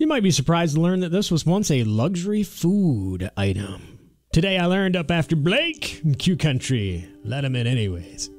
You might be surprised to learn that this was once a luxury food item. Today I learned up after Blake, Q Country. Let him in anyways.